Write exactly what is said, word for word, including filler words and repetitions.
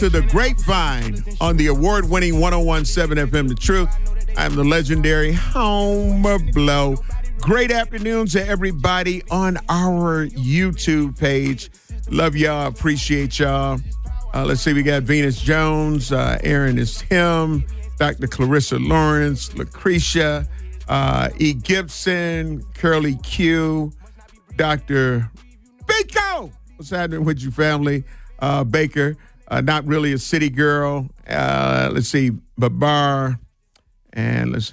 To the Grapevine on the award-winning one oh one point seven F M The Truth. I'm the legendary Homer Blow. Great afternoon to everybody on our YouTube page. Love y'all. Appreciate y'all. Uh, let's see. We got Venus Jones. Uh, Aaron is him. Doctor Clarissa Lawrence. Lucretia. Uh, E. Gibson. Curly Q. Doctor Biko. What's happening with you, family? Uh, Baker. Uh, not really a city girl. Uh, let's see, Babar, and let's see.